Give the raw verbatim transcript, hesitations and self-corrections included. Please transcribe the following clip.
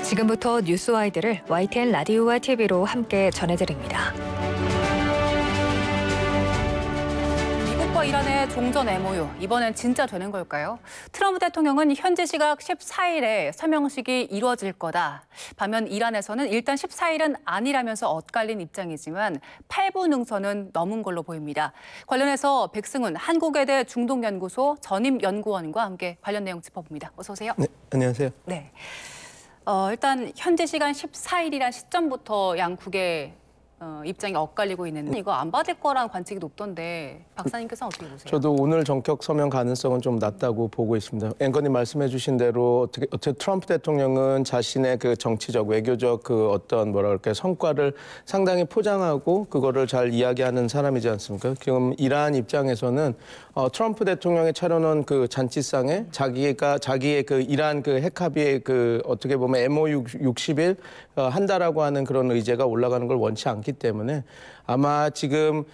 지금부터 뉴스와이드를 와이티엔 라디오와 티비로 함께 전해드립니다. 미국과 이란의 종전 엠오유, 이번엔 진짜 되는 걸까요? 트럼프 대통령은 현지 시각 십사 일에 서명식이 이루어질 거다. 반면 이란에서는 일단 십사 일은 아니라면서 엇갈린 입장이지만 팔 부 능선은 넘은 걸로 보입니다. 관련해서 백승훈 한국외대 중동연구소 전임연구원과 함께 관련 내용 짚어봅니다. 어서 오세요. 네, 안녕하세요. 네. 어, 일단 현지 시간 십사 일이란 시점부터 양국의 어, 입장이 엇갈리고 있는데 이거 안 받을 거라는 관측이 높던데 박사님께서는 어떻게 보세요? 저도 오늘 전격 서명 가능성은 좀 낮다고 보고 있습니다. 앵커님 말씀해 주신 대로 어떻게, 어떻게 트럼프 대통령은 자신의 그 정치적, 외교적 그 어떤 뭐라 그럴까요, 성과를 상당히 포장하고 그거를 잘 이야기하는 사람이지 않습니까? 지금 이란 입장에서는 어, 트럼프 대통령이 차려놓은 그 잔치상에 자기가 자기의 그 이란 그 핵합의의 그 어떻게 보면 엠오유 육십 일 어, 한다라고 하는 그런 의제가 올라가는 걸 원치 않기 때문에 아마 지금